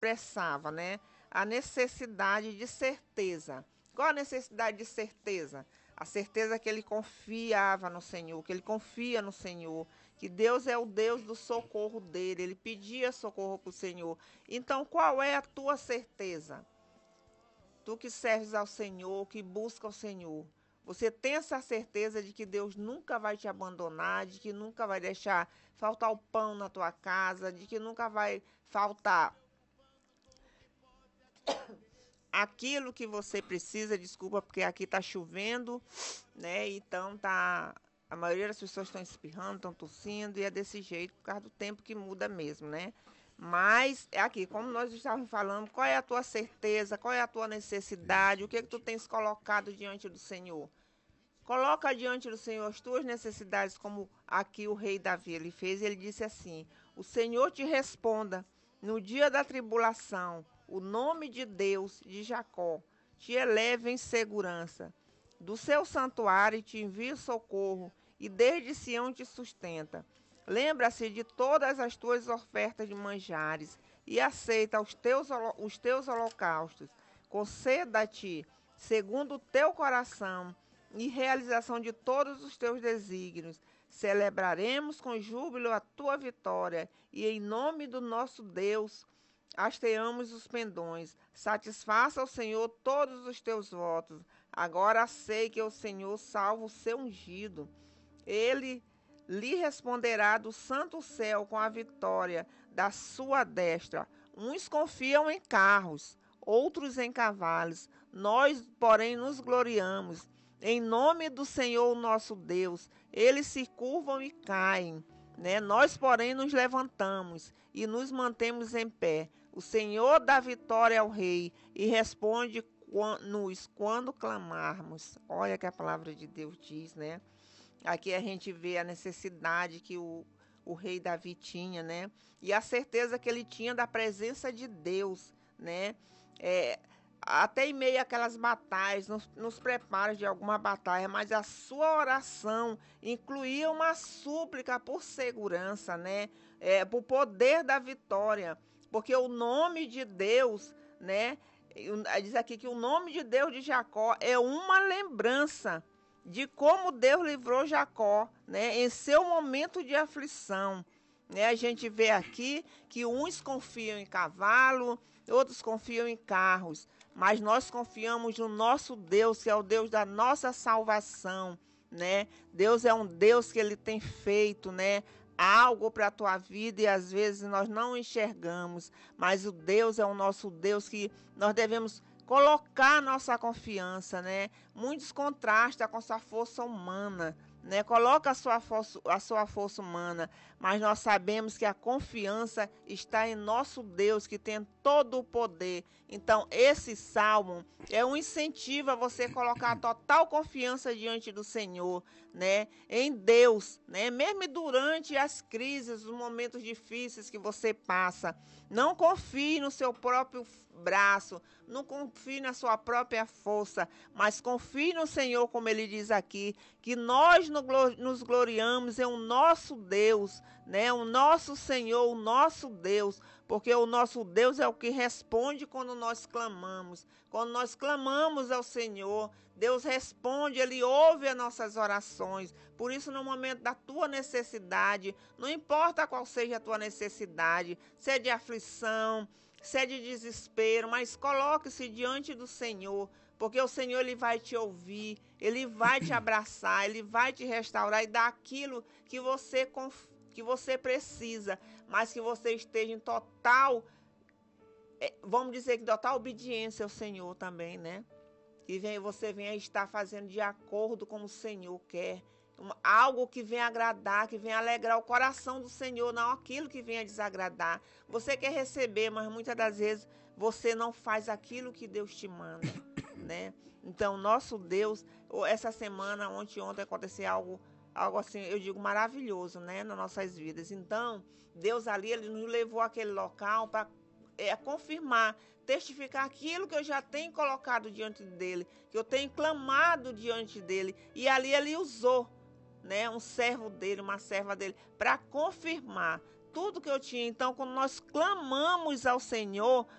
expressava, né? A necessidade de certeza. Qual a necessidade de certeza? A certeza que ele confiava no Senhor, que ele confia no Senhor, que Deus é o Deus do socorro dele. Ele pedia socorro para o Senhor. Então, qual é a tua certeza? Tu que serves ao Senhor, que busca o Senhor. Você tem essa certeza de que Deus nunca vai te abandonar, de que nunca vai deixar faltar o pão na tua casa, de que nunca vai faltar aquilo que você precisa. Desculpa, porque aqui tá chovendo, né? Então tá. A maioria das pessoas estão espirrando, estão tossindo, e é desse jeito por causa do tempo que muda mesmo, né? Mas é aqui, como nós estávamos falando, qual é a tua certeza, qual é a tua necessidade, o que é que tu tens colocado diante do Senhor? Coloca diante do Senhor as tuas necessidades, como aqui o rei Davi ele fez. Ele disse assim: o Senhor te responda no dia da tribulação, o nome de Deus de Jacó te eleve em segurança. Do seu santuário te envia socorro, e desde Sião te sustenta. Lembra-se de todas as tuas ofertas de manjares, e aceita os teus holocaustos. Conceda-te, segundo o teu coração, e realização de todos os teus desígnios. Celebraremos com júbilo a tua vitória, e em nome do nosso Deus hasteamos os pendões. Satisfaça ao Senhor todos os teus votos. Agora sei que o Senhor salva o seu ungido. Ele lhe responderá do santo céu com a vitória da sua destra. Uns confiam em carros, outros em cavalos. Nós, porém, nos gloriamos em nome do Senhor nosso Deus. Eles se curvam e caem, né? Nós, porém, nos levantamos e nos mantemos em pé. O Senhor dá vitória ao rei e responde-nos quando clamarmos. Olha que a palavra de Deus diz, né? Aqui a gente vê a necessidade que o rei Davi tinha, né? E a certeza que ele tinha da presença de Deus, né? Até em meio àquelas batalhas, nos preparos de alguma batalha, mas a sua oração incluía uma súplica por segurança, né? Por poder da vitória, porque o nome de Deus, né? Diz aqui que o nome de Deus de Jacó é uma lembrança de como Deus livrou Jacó, né? Em seu momento de aflição. Né? A gente vê aqui que uns confiam em cavalo, outros confiam em carros, mas nós confiamos no nosso Deus, que é o Deus da nossa salvação, né? Deus é um Deus que ele tem feito, né? Algo para a tua vida e às vezes nós não enxergamos, mas o Deus é o nosso Deus que nós devemos colocar nossa confiança, né? Muitos contrastam com a sua força humana, né? Coloca a sua força humana, mas nós sabemos que a confiança está em nosso Deus, que tem todo o poder. Então, esse salmo é um incentivo a você colocar a total confiança diante do Senhor, né? Em Deus, né? Mesmo durante as crises, os momentos difíceis que você passa, não confie no seu próprio braço, não confie na sua própria força, mas confie no Senhor, como ele diz aqui, que nós nos gloriamos em o nosso Deus, né? O nosso Senhor, o nosso Deus, porque o nosso Deus é o que responde quando nós clamamos. Quando nós clamamos ao Senhor, Deus responde, Ele ouve as nossas orações. Por isso, no momento da tua necessidade, não importa qual seja a tua necessidade, se é de aflição, se é de desespero, mas coloque-se diante do Senhor, porque o Senhor ele vai te ouvir, Ele vai te abraçar, Ele vai te restaurar e dar aquilo que você precisa, mas que você esteja em total, vamos dizer que total obediência ao Senhor também, né? Que você venha estar fazendo de acordo com o Senhor quer. Algo que venha agradar, que venha alegrar o coração do Senhor, não aquilo que venha desagradar. Você quer receber, mas muitas das vezes você não faz aquilo que Deus te manda, né? Então, nosso Deus, essa semana, ontem aconteceu algo assim, eu digo, maravilhoso, né, nas nossas vidas. Então, Deus ali, Ele nos levou àquele local para confirmar, testificar aquilo que eu já tenho colocado diante dele, que eu tenho clamado diante dele. E ali ele usou, né, um servo dele, uma serva dele, para confirmar tudo que eu tinha. Então, quando nós clamamos ao Senhor,